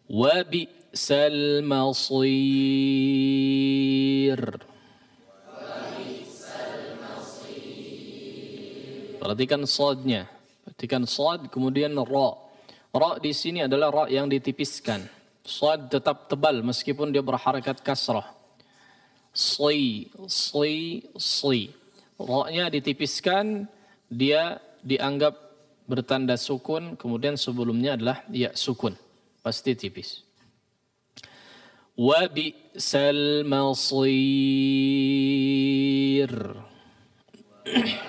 Wa bi'sal masir. Perhatikan shadnya. Perhatikan shad kemudian ra. Ra di sini adalah ra yang ditipiskan. Shad tetap tebal meskipun dia berharakat kasrah. Si. Ra-nya ditipiskan, dia dianggap bertanda sukun, kemudian sebelumnya adalah ya sukun. Pasti tipis. Wa bi'sal masir.